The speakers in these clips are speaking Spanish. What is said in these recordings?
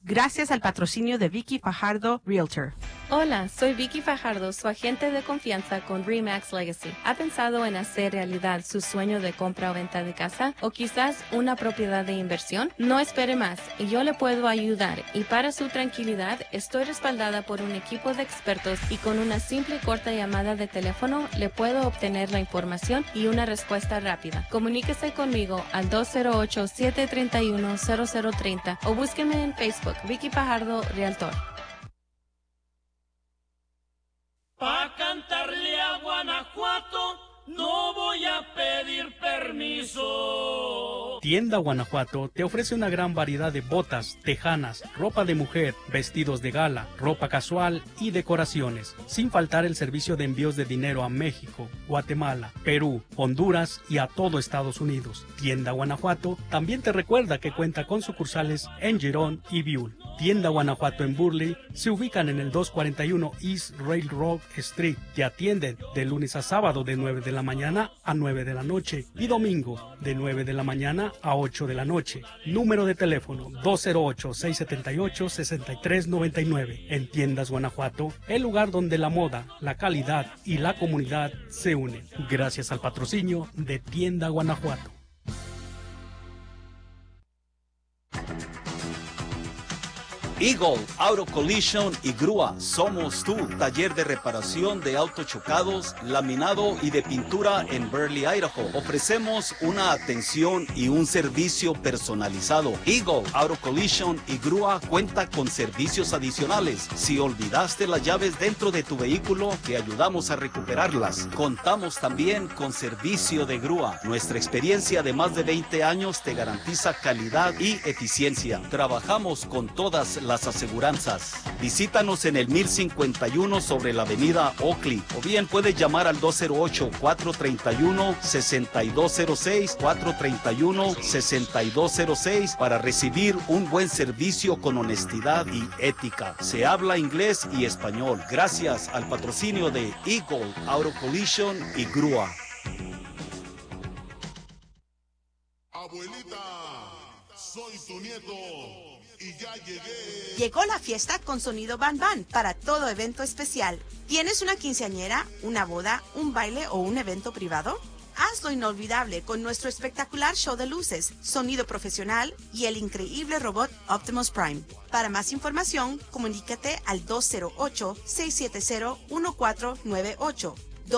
gracias al patrocinio de Vicky Fajardo Realtor. Hola, soy Vicky Fajardo, su agente de confianza con RE/MAX Legacy. ¿Ha pensado en hacer realidad su sueño de compra o venta de casa? ¿O quizás una propiedad de inversión? No espere más, yo le puedo ayudar y para su tranquilidad estoy respaldada por un equipo de expertos y con una simple y corta llamada de teléfono le puedo obtener la información y una respuesta rápida. Comuníquese conmigo al 208-731-0030 o búsqueme en Facebook, Vicky Fajardo Realtor. Pa' cantarle a Guanajuato no voy a pedir permiso. Tienda Guanajuato te ofrece una gran variedad de botas, tejanas, ropa de mujer, vestidos de gala, ropa casual y decoraciones, sin faltar el servicio de envíos de dinero a México, Guatemala, Perú, Honduras y a todo Estados Unidos. Tienda Guanajuato también te recuerda que cuenta con sucursales en Girón y Biul. Tienda Guanajuato en Burley se ubican en el 241 East Railroad Street. Te atienden de lunes a sábado de 9 de la mañana a 9 de la noche y domingo de 9 de la mañana a 8 de la noche. Número de teléfono 208-678-6399. En Tiendas Guanajuato, el lugar donde la moda, la calidad y la comunidad se unen. Gracias al patrocinio de Tienda Guanajuato. Eagle Auto Collision y Grúa, somos tu taller de reparación de autos chocados, laminado y de pintura en Burley, Idaho. Ofrecemos una atención y un servicio personalizado. Eagle Auto Collision y Grúa cuenta con servicios adicionales. Si olvidaste las llaves dentro de tu vehículo, te ayudamos a recuperarlas. Contamos también con servicio de grúa. Nuestra experiencia de más de 20 años te garantiza calidad y eficiencia. Trabajamos con todas las aseguranzas. Visítanos en el 1051 sobre la avenida Oakley o bien puedes llamar al 208-431-6206, 431-6206 para recibir un buen servicio con honestidad y ética. Se habla inglés y español gracias al patrocinio de Eagle Auto Collision y Grúa. Abuelita, soy tu nieto. Y ya llegué. Llegó la fiesta con sonido Ban Ban para todo evento especial. ¿Tienes una quinceañera, una boda, un baile o un evento privado? Hazlo inolvidable con nuestro espectacular show de luces, sonido profesional y el increíble robot Optimus Prime. Para más información, comunícate al 208-670-1498.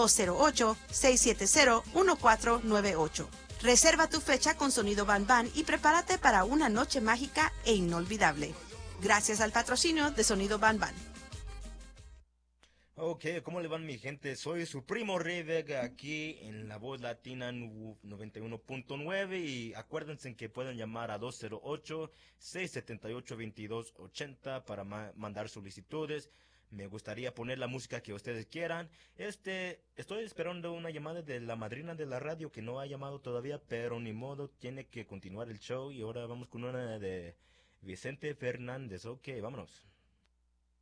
208-670-1498. Reserva tu fecha con sonido Ban Ban y prepárate para una noche mágica e inolvidable. Gracias al patrocinio de Sonido Ban Ban. Ok, ¿cómo le van mi gente? Soy su primo Rey Vega aquí en La Voz Latina 91.9 y acuérdense que pueden llamar a 208-678-2280 para mandar solicitudes. Me gustaría poner la música que ustedes quieran. Estoy esperando una llamada de la madrina de la radio que no ha llamado todavía, pero ni modo, tiene que continuar el show y ahora vamos con una de Vicente Fernández. Ok, vámonos.